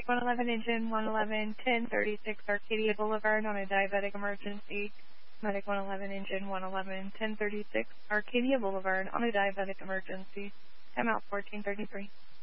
Medic 111, engine 111, 1036 Arcadia Boulevard on a diabetic emergency. Medic 111, engine 111, 1036 Arcadia Boulevard on a diabetic emergency. Time out 1433.